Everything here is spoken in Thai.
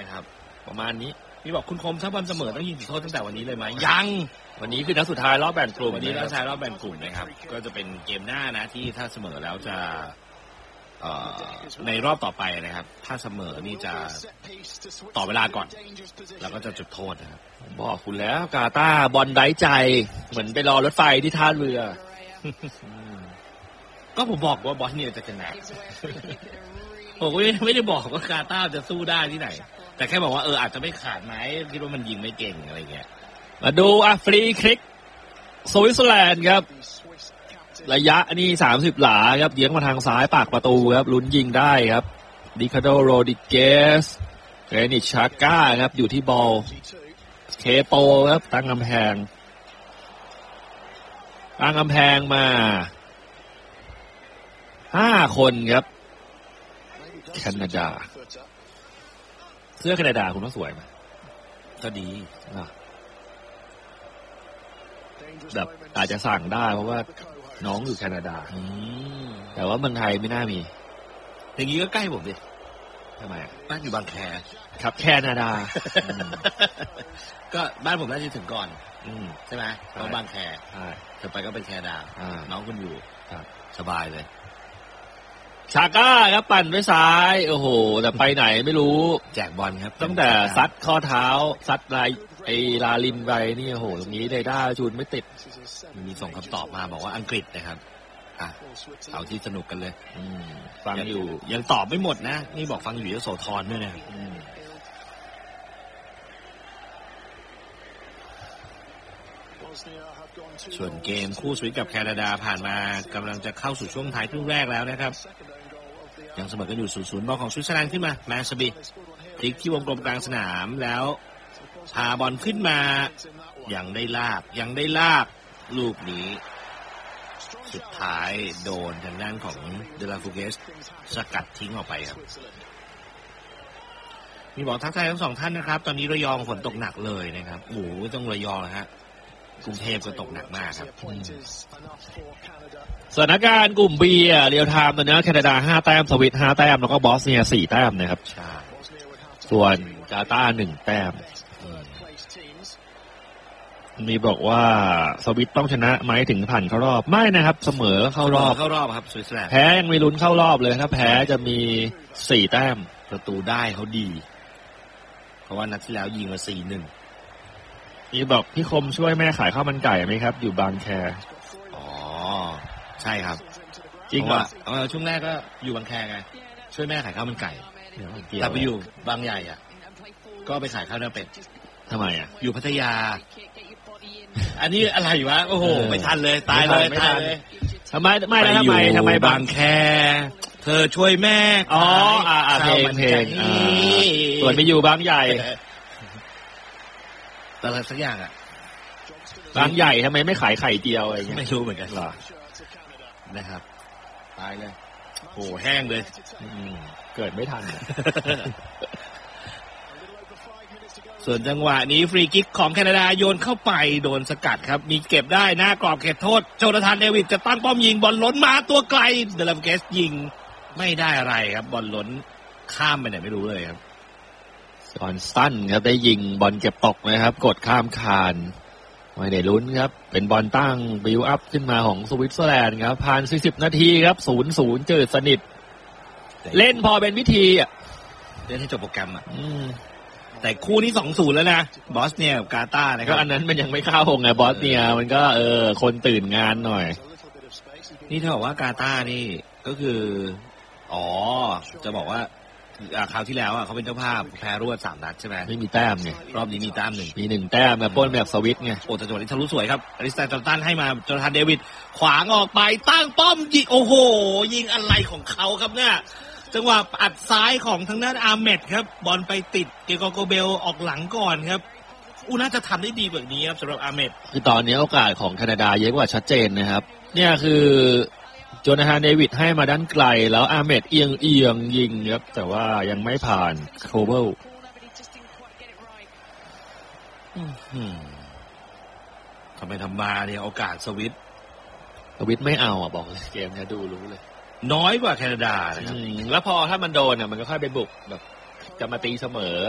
นะครับประมาณนี้พี่บอกคุณคมถ้าบอลเสมอต้องยิงจุดโทษตั้งแต่วันนี้เลยไหมยังวันนี้คือนัดสุดท้ายรอบแบ่งกลุ่มวันนี้นัดสุดท้ายรอบแบ่งกลุ่มนะครับก็จะเป็นเกมหน้านะที่ถ้าเสมอแล้วจะในรอบต่อไปนะครับถ้าเสมอนี่จะต่อเวลาก่อนแล้วก็จะจุดโทษนะครับบอกคุณแล้วกาตาร์บอลไร้ใจเหมือนไปรอรถไฟที่ท่าเรือ ก็ผมบอกว่าบอสเนี่ยจะชนะผมไม่ได้บอกว่ากาตาร์จะสู้ได้ที่ไหนแต่แค่บอกว่าอาจจะไม่ขาดไหมคิดว่ามันยิงไม่เก่งอะไรเงี้ยมาดูฟรีคิกสวิตเซอร์แลนด์ครับระยะนี่30 หลาครับเยื้องมาทางซ้ายปากประตูครับลุ้นยิงได้ครับดิคาโดโรดิเกสเกรนิชชาก้าครับอยู่ที่บอลเคโปครับตั้งกำแพงมา5 คนครับแคนาดาเสื้อแคนาดาคุณว่าสวยไหมก็ดีแบบอาจจะสั่งได้เพราะว่าน้องอยู่แคนาดาแต่ว่าเมืองไทยไม่น่ามีอย่างนี้ก็ใกล้ผมดิทำไมบ้านอยู่บางแคครับแคนาดา ก็บ้านผมน่าจะถึงก่อนใช่ไหมเราบางแคจะไปก็เป็นแคนาดาน้องคุณอยู่สบายเลยชาก้าครับปั่นไปซ้ายโอ้โหแต่ไปไหนไม่รู้แจกบอลครับตั้งแต่ซัดข้อเท้าซัดลาลินไปนี่โอ้โหตรงนี้ได้จูนไม่ติดมีส่งคำตอบมาบอกว่าอังกฤษนะครับเอาที่สนุกกันเลยฟังอยู่ยังตอบไม่หมดนะนี่บอกฟังอยู่ยโสธรด้วยนะส่วนเกมคู่สวิตกับแคนาดาผ่านมากำลังจะเข้าสู่ช่วงท้ายครึ่งแรกแล้วนะครับยังเสมอกันอยู่ 0-0 บอลของสวิตเซอร์แลนด์ขึ้นมาแมนสบีพลิกที่วงกลมกลางสนามแล้วพาบอลขึ้นมายังได้ลากลูกนี้สุดท้ายโดนทางด้านของเดลาฟูเกสสกัดทิ้งออกไปครับมีบอกทักทายทั้ง 2 ท่านนะครับตอนนี้ระยองฝนตกหนักเลยนะครับโอ้โหต้องระยองนะฮะกรุงเทพก็ตกหนักมากครับสถานการณ์กลุ่ม B เรียลไทม์ตอนนี้แคนาดา5 แต้มสวิต5 แต้มแล้วก็บอสเนีย4 แต้มนะครับส่วนกาตาร์1 แต้มมีบอกว่าสวิตต้องชนะไหมถึงผ่านเข้ารอบไม่นะครับเสมอเข้ารอบครับสวิตเซอร์แลนด์แพ้ยังมีลุ้นเข้ารอบเลยถ้าแพ้จะมี4 แต้มประตูได้เขาดีเพราะว่านัดที่แล้วยิงมา 4-1นี่บอกพี่คมช่วยแม่ขายข้าวมันไก่ไหมครับอยู่บางแคอ๋อใช่ครับจริงเหรอช่วงแรกก็อยู่บางแคไงช่วยแม่ขายข้าวมันไก่แต่ไปอยู่บางใหญ่ก็ไปขายข้าวหน้าเป็ดทำไมอยู่พัทยาอันนี้อะไรวะโอ้โหไม่ทันเลยตายเลยทำไมบางแคเธอช่วยแม่เพลงส่วนไปอยู่บางใหญ่อะไรสักอย่างบางใหญ่ทำไมไม่ขายไข่เจียวอะไรเงี้ยไม่รู้เหมือนกันหรอนะครับตายเลยโหแห้งเลยเกิดไม่ทัน ส่วนจังหวะนี้ฟรีคิกของแคนาดาโยนเข้าไปโดนสกัดครับมีเก็บได้หน้ากรอบเขตโทษโจนาธานเดวิดจะตั้งป้อมยิงบอลล้นมาตัวไกลเดลามเกสยิงไม่ได้อะไรครับบอลล้นข้ามไปไหนไม่รู้เลยครับจอห์นสันครับได้ยิงบอลเก็บตกนะครับกดข้ามคานไม่ได้ลุ้นครับเป็นบอลตั้งบิวอัพขึ้นมาของสวิตเซอร์แลนด์ครับผ่าน40 นาทีครับ 0-0 เจอสนิทเล่นพอเป็นวิธีเล่นให้จบโปรแกรมแต่คู่นี้ 2-0 แล้วนะบอสเนียกับกาตาร์นะครับก็อันนั้นมันยังไม่เข้าไงบอสเนียมันก็คนตื่นงานหน่อยนี่ถ้าบอกว่ากาตาร์นี่ก็คือจะบอกว่าคราวที่แล้วเขาเป็นเจ้าภาพแพ้รวด3 นัดใช่ไหมไม่มีแต้มไงรอบนี้มีแต้ม1มี1 แต้มมาป้นแบบสวิตไงโอ้แต่จังหวะนี้ทะลุสวยครับอลิสตันจอร์ตันให้มาโจนาธานเดวิดขวางออกไปตั้งป้อมยิงโอ้โหยิงอะไรของเขาครับเนี่ยจังหวะอัดซ้ายของทางด้านอาร์เมดครับบอลไปติดเกโกโกเบลออกหลังก่อนครับน่าจะทำได้ดีกว่านี้ครับสำหรับอาร์เมดคือตอนนี้โอกาสของแคนาดาเยอะกว่าชัดเจนนะครับเนี่ยคือโจนาธานเดวิดให้มาด้านไกลแล้วอาร์เมดเอียงยิงครับแต่ว่ายังไม่ผ่านโคเบิลทำไมทำมาเนี่ยโอกาสสวิตไม่เอาบอกเลยเกมเนี่ยดูรู้เลยน้อยกว่าแคนาดานะครับแล้วพอถ้ามันโดนมันก็ค่อยไปบุกแบบจะมาตีเสมอ